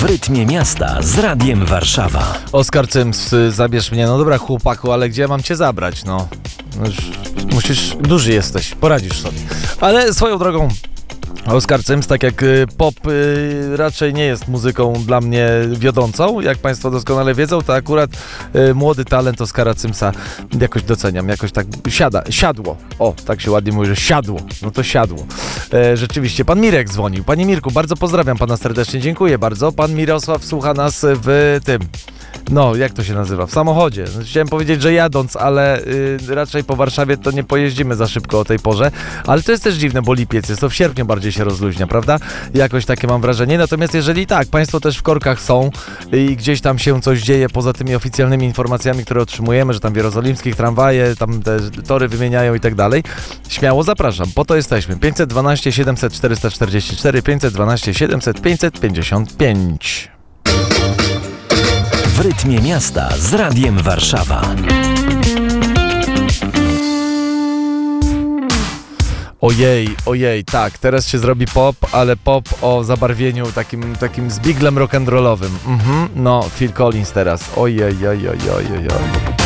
W rytmie miasta z Radiem Warszawa. Oskar Cyms, zabierz mnie. No dobra, chłopaku, ale gdzie mam cię zabrać? No już musisz, duży jesteś, poradzisz sobie. Ale swoją drogą, Oskar Cyms, tak jak pop raczej nie jest muzyką dla mnie wiodącą, jak Państwo doskonale wiedzą, to akurat młody talent Oskara Cymsa jakoś doceniam, jakoś tak siadło. O, tak się ładnie mówi, że siadło. No to siadło. Rzeczywiście, pan Mirek dzwonił. Panie Mirku, bardzo pozdrawiam pana serdecznie, dziękuję bardzo. Pan Mirosław słucha nas w tym... No, jak to się nazywa? W samochodzie. Chciałem powiedzieć, że jadąc, ale raczej po Warszawie to nie pojeździmy za szybko o tej porze. Ale to jest też dziwne, bo lipiec jest, to w sierpniu bardziej się rozluźnia, prawda? Jakoś takie mam wrażenie. Natomiast jeżeli tak, Państwo też w korkach są i gdzieś tam się coś dzieje poza tymi oficjalnymi informacjami, które otrzymujemy, że tam w jerozolimskich tramwaje, tam te tory wymieniają i tak dalej, śmiało zapraszam. Po to jesteśmy. 512 700 444, 512 700 555. W rytmie miasta z Radiem Warszawa. Ojej, tak, teraz się zrobi pop, ale pop o zabarwieniu takim z biglem rock'n'rollowym. No, Phil Collins teraz. Ojej.